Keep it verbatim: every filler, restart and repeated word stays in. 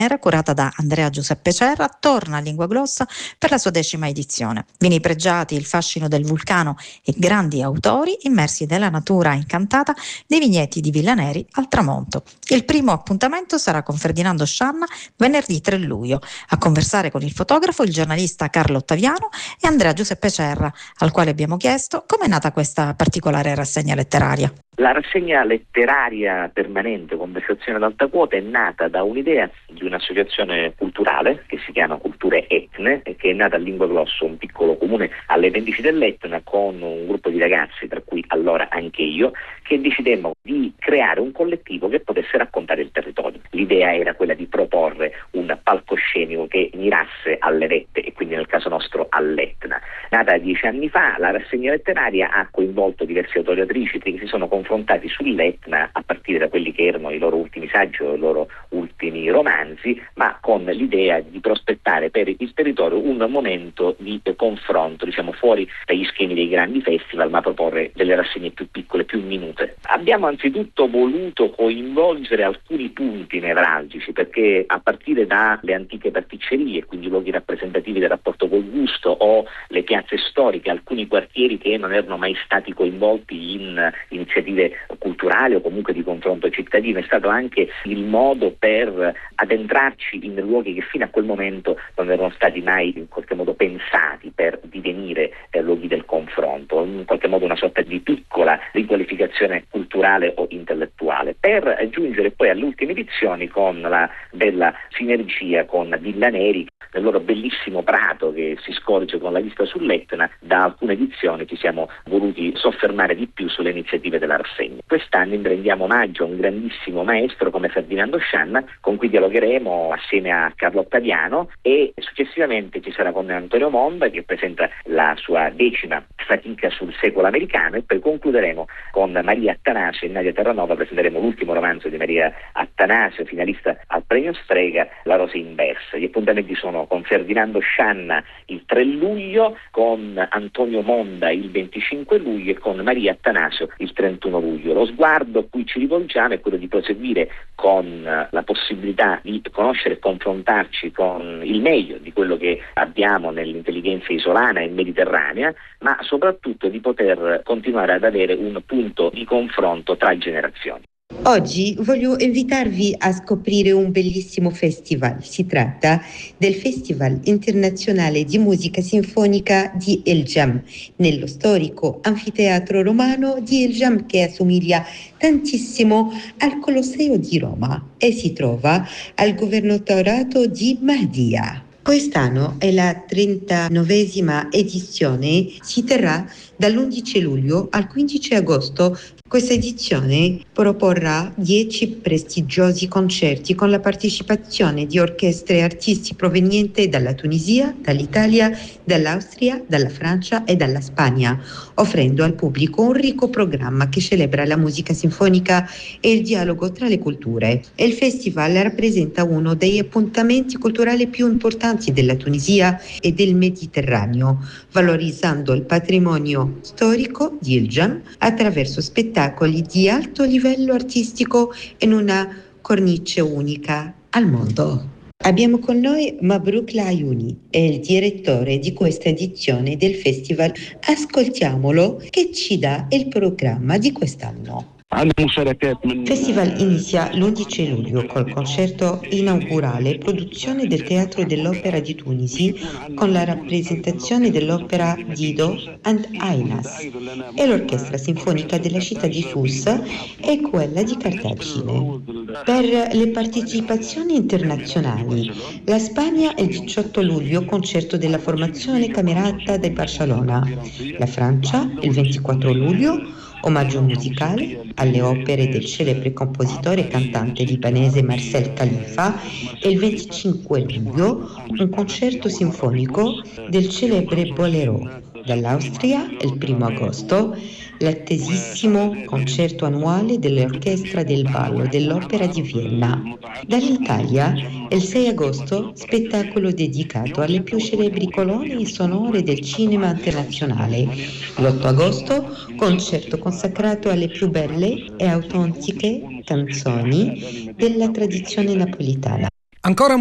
Era curata da Andrea Giuseppe Cerra, torna a Lingua Glossa per la sua decima edizione. Vini pregiati, il fascino del vulcano e grandi autori immersi nella natura incantata dei vigneti di Villaneri al tramonto. Il primo appuntamento sarà con Ferdinando Scianna venerdì tre luglio, a conversare con il fotografo, il giornalista Carlo Ottaviano e Andrea Giuseppe Cerra, al quale abbiamo chiesto come è nata questa particolare rassegna letteraria. La rassegna letteraria permanente Conversazione ad alta quota è nata da un'idea di un'associazione culturale che si chiama Culture Etne e che è nata a Lingua Glosso, un piccolo comune alle pendici dell'Etna, con un gruppo di ragazzi, tra cui allora anche io, che decidemmo di creare un collettivo che potesse raccontare il territorio. L'idea era quella di proporre un palcoscenico che mirasse alle vette e quindi nel caso nostro all'Etna. Nata dieci anni fa, la rassegna letteraria ha coinvolto diversi autori e autrici che si sono confrontati sull'Etna a partire da quelli che erano i loro ultimi saggi o i loro ultimi romanzi, ma con l'idea di prospettare per il territorio un momento di confronto, diciamo fuori dagli schemi dei grandi festival, ma proporre delle rassegne più piccole, più minute. Abbiamo anzitutto voluto coinvolgere alcuni punti nevralgici, perché a partire dalle antiche pasticcerie, quindi luoghi rappresentativi del rapporto col gusto, o le piazze storiche, alcuni quartieri che non erano mai stati coinvolti in iniziative culturali o comunque di confronto cittadino, è stato anche il modo per addentrarci in luoghi che fino a quel momento non erano stati mai in qualche modo pensati per divenire eh, luoghi del confronto, in qualche modo una sorta di piccola riqualificazione culturale o intellettuale, per giungere poi alle ultime edizioni con la bella sinergia con Villaneri nel loro bellissimo prato che si scorge con la vista sull'Etna. Da alcune edizioni ci siamo voluti soffermare di più sulle iniziative della rassegna. Quest'anno rendiamo omaggio a un grandissimo maestro come Ferdinando Scianna, con cui dialogheremo assieme a Carlo Ottaviano, e successivamente ci sarà con Antonio Monda che presenta la sua decima fatica sul secolo americano, e poi concluderemo con Maria Attanasio e Nadia Terranova. Presenteremo l'ultimo romanzo di Maria Attanasio, finalista al premio Strega, La rosa inversa. Gli appuntamenti sono con Ferdinando Scianna il tre luglio, con Antonio Monda il venticinque luglio e con Maria Attanasio il trentuno luglio. Lo sguardo a cui ci rivolgiamo è quello di proseguire con la possibilità di conoscere e confrontarci con il meglio di quello che abbiamo nell'intelligenza isolana e mediterranea, ma soprattutto di poter continuare ad avere un punto di confronto tra generazioni. Oggi voglio invitarvi a scoprire un bellissimo festival. Si tratta del Festival Internazionale di Musica Sinfonica di El Jam, nello storico anfiteatro romano di El Jam, che assomiglia tantissimo al Colosseo di Roma e si trova al governatorato di Mahdia. Quest'anno è la trentanovesima edizione, si terrà dall'undici luglio al quindici agosto. Questa edizione proporrà dieci prestigiosi concerti con la partecipazione di orchestre e artisti provenienti dalla Tunisia, dall'Italia, dall'Austria, dalla Francia e dalla Spagna, offrendo al pubblico un ricco programma che celebra la musica sinfonica e il dialogo tra le culture. Il festival rappresenta uno degli appuntamenti culturali più importanti della Tunisia e del Mediterraneo, valorizzando il patrimonio storico di El Jam attraverso spettacoli di alto livello artistico in una cornice unica al mondo. Abbiamo con noi Mabrouk Layouni, è il direttore di questa edizione del festival. Ascoltiamolo, che ci dà il programma di quest'anno. Il festival inizia l'undici luglio col concerto inaugurale, produzione del Teatro dell'Opera di Tunisi, con la rappresentazione dell'opera Dido and Ainas, e l'Orchestra Sinfonica della città di Fus e quella di Cartagine. Per le partecipazioni internazionali, la Spagna il diciotto luglio, concerto della formazione Camerata di Barcellona, la Francia il ventiquattro luglio, omaggio musicale alle opere del celebre compositore e cantante libanese Marcel Khalifa, e il venticinque luglio un concerto sinfonico del celebre Bolero. Dall'Austria il primo agosto l'attesissimo concerto annuale dell'Orchestra del Ballo dell'Opera di Vienna. Dall'Italia il sei agosto spettacolo dedicato alle più celebri colonne sonore del cinema internazionale. L'otto agosto concerto consacrato alle più belle e autentiche canzoni della tradizione napolitana. Ancora